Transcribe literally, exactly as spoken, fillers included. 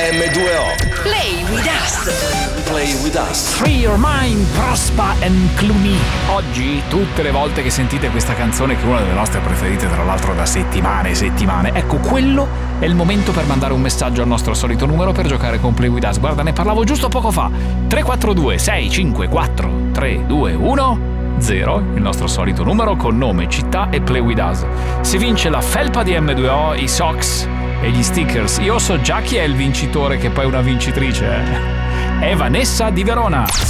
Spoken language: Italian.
emme due o. Play with us. Play with us. Free Your Mind, Prospa and Clooney. Oggi, tutte le volte che sentite questa canzone, che è una delle nostre preferite tra l'altro da settimane e settimane, ecco, quello è il momento per mandare un messaggio al nostro solito numero per giocare con Play with us. Guarda, ne parlavo giusto poco fa. tre quattro due sei cinque quattro tre due uno zero, il nostro solito numero con nome, città e Play with us. Si vince la felpa di emme due o, i socks e gli stickers. Io so già chi è il vincitore, che poi è una vincitrice. È Vanessa di Verona.